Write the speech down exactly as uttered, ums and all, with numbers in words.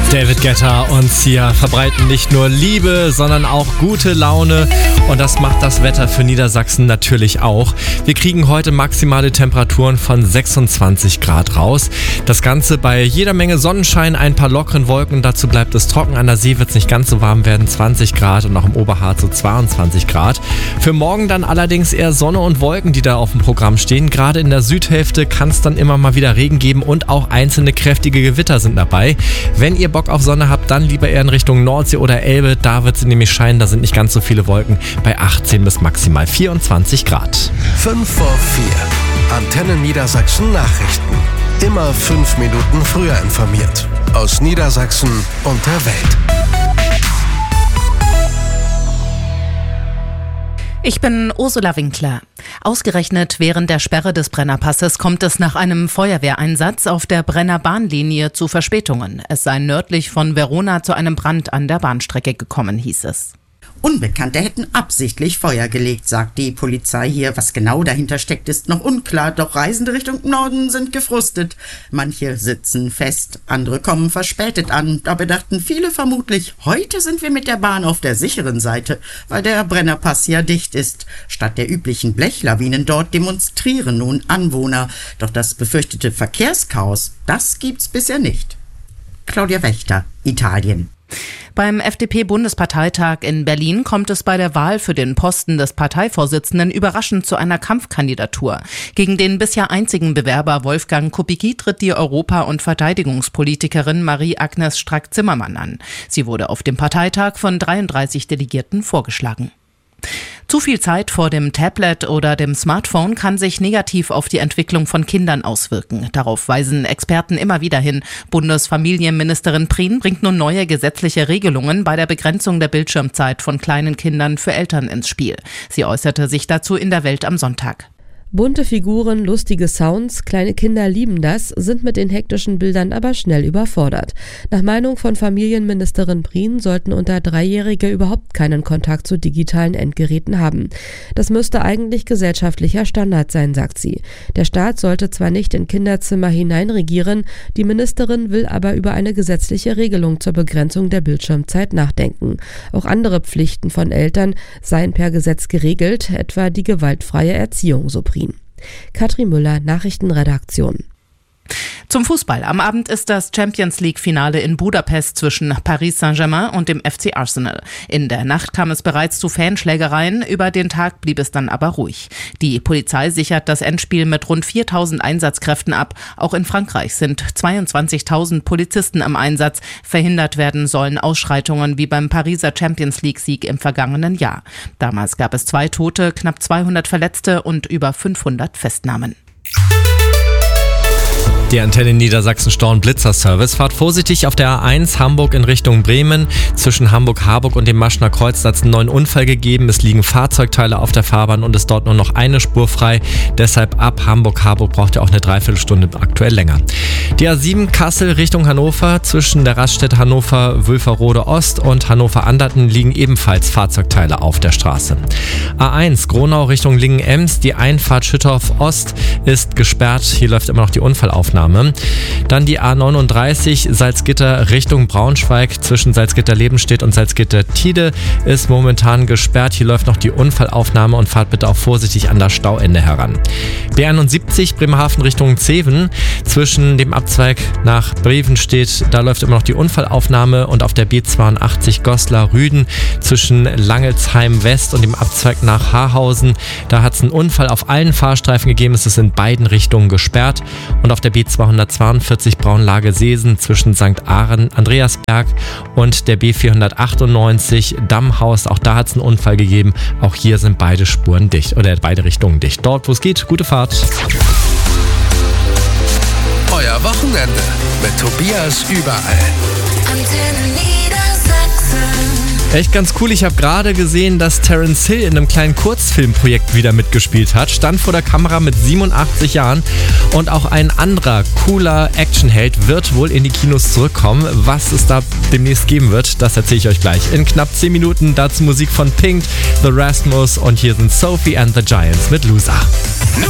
David Guetta und Sia verbreiten nicht nur Liebe, sondern auch gute Laune. Und das macht das Wetter für Niedersachsen natürlich auch. Wir kriegen heute maximale Temperaturen von sechsundzwanzig Grad raus. Das Ganze bei jeder Menge Sonnenschein, ein paar lockeren Wolken. Dazu bleibt es trocken. An der See wird es nicht ganz so warm werden, zwanzig Grad, und auch im Oberharz so zweiundzwanzig Grad. Für morgen dann allerdings eher Sonne und Wolken, die da auf dem Programm stehen. Gerade in der Südhälfte kann es dann immer mal wieder Regen geben und auch einzelne kräftige Gewitter sind dabei. Wenn ihr Bock auf Sonne habt, dann lieber eher in Richtung Nordsee oder Elbe. Da wird sie nämlich scheinen, da sind nicht ganz so viele Wolken, bei achtzehn bis maximal vierundzwanzig Grad. fünf vor vier. Antenne Niedersachsen Nachrichten. Immer fünf Minuten früher informiert. Aus Niedersachsen und der Welt. Ich bin Ursula Winkler. Ausgerechnet während der Sperre des Brennerpasses kommt es nach einem Feuerwehreinsatz auf der Brenner Bahnlinie zu Verspätungen. Es sei nördlich von Verona zu einem Brand an der Bahnstrecke gekommen, hieß es. Unbekannte hätten absichtlich Feuer gelegt, sagt die Polizei hier. Was genau dahinter steckt, ist noch unklar. Doch Reisende Richtung Norden sind gefrustet. Manche sitzen fest, andere kommen verspätet an. Dabei dachten viele vermutlich, heute sind wir mit der Bahn auf der sicheren Seite, weil der Brennerpass ja dicht ist. Statt der üblichen Blechlawinen dort demonstrieren nun Anwohner. Doch das befürchtete Verkehrschaos, das gibt's bisher nicht. Claudia Wächter, Italien. Beim F D P-Bundesparteitag in Berlin kommt es bei der Wahl für den Posten des Parteivorsitzenden überraschend zu einer Kampfkandidatur. Gegen den bisher einzigen Bewerber Wolfgang Kubicki tritt die Europa- und Verteidigungspolitikerin Marie-Agnes Strack-Zimmermann an. Sie wurde auf dem Parteitag von dreiunddreißig Delegierten vorgeschlagen. Zu viel Zeit vor dem Tablet oder dem Smartphone kann sich negativ auf die Entwicklung von Kindern auswirken. Darauf weisen Experten immer wieder hin. Bundesfamilienministerin Prien bringt nun neue gesetzliche Regelungen bei der Begrenzung der Bildschirmzeit von kleinen Kindern für Eltern ins Spiel. Sie äußerte sich dazu in der Welt am Sonntag. Bunte Figuren, lustige Sounds, kleine Kinder lieben das, sind mit den hektischen Bildern aber schnell überfordert. Nach Meinung von Familienministerin Prien sollten unter Dreijährige überhaupt keinen Kontakt zu digitalen Endgeräten haben. Das müsste eigentlich gesellschaftlicher Standard sein, sagt sie. Der Staat sollte zwar nicht in Kinderzimmer hineinregieren, die Ministerin will aber über eine gesetzliche Regelung zur Begrenzung der Bildschirmzeit nachdenken. Auch andere Pflichten von Eltern seien per Gesetz geregelt, etwa die gewaltfreie Erziehung, so Prien. Katrin Müller, Nachrichtenredaktion. Zum Fußball. Am Abend ist das Champions-League-Finale in Budapest zwischen Paris Saint-Germain und dem F C Arsenal. In der Nacht kam es bereits zu Fanschlägereien, über den Tag blieb es dann aber ruhig. Die Polizei sichert das Endspiel mit rund viertausend Einsatzkräften ab. Auch in Frankreich sind zweiundzwanzigtausend Polizisten im Einsatz. Verhindert werden sollen Ausschreitungen wie beim Pariser Champions-League-Sieg im vergangenen Jahr. Damals gab es zwei Tote, knapp zweihundert Verletzte und über fünfhundert Festnahmen. Die Antenne Niedersachsen Stau- und Blitzer-Service. Fahrt vorsichtig auf der A eins Hamburg in Richtung Bremen. Zwischen Hamburg-Harburg und dem Maschner Kreuz hat es einen neuen Unfall gegeben. Es liegen Fahrzeugteile auf der Fahrbahn und es ist dort nur noch eine Spur frei. Deshalb ab Hamburg-Harburg braucht ihr auch eine Dreiviertelstunde aktuell länger. Die A sieben Kassel Richtung Hannover. Zwischen der Raststätte Hannover-Wülferode Ost und Hannover-Anderten liegen ebenfalls Fahrzeugteile auf der Straße. A eins Gronau Richtung Lingen-Ems. Die Einfahrt Schüttorf Ost ist gesperrt. Hier läuft immer noch die Unfallaufnahme. Dann die A neununddreißig Salzgitter Richtung Braunschweig. Zwischen Salzgitter-Lebenstedt und Salzgitter-Tide ist momentan gesperrt. Hier läuft noch die Unfallaufnahme und fahrt bitte auch vorsichtig an das Stauende heran. B einundsiebzig Bremerhaven Richtung Zeven. Zwischen dem Abzweig nach Brevenstedt, da läuft immer noch die Unfallaufnahme, und auf der B zweiundachtzig Goslar-Rüden zwischen Langelsheim West und dem Abzweig nach Haarhausen, da hat es einen Unfall auf allen Fahrstreifen gegeben. Es ist in beiden Richtungen gesperrt. Und auf der B zweihundertzweiundvierzig Braunlage-Seesen zwischen Sankt Ahren, Andreasberg und der B vierhundertachtundneunzig Dammhaus, auch da hat es einen Unfall gegeben. Auch hier sind beide Spuren dicht oder beide Richtungen dicht. Dort, wo es geht, gute Fahrt. Euer Wochenende mit Tobias überall. Antenne Niedersachsen. Echt ganz cool. Ich habe gerade gesehen, dass Terence Hill in einem kleinen Kurzfilmprojekt wieder mitgespielt hat. Stand vor der Kamera mit siebenundachtzig Jahren. Und auch ein anderer cooler Actionheld wird wohl in die Kinos zurückkommen. Was es da demnächst geben wird, das erzähle ich euch gleich. In knapp zehn Minuten dazu Musik von Pink, The Rasmus und hier sind Sophie and the Giants mit Loser.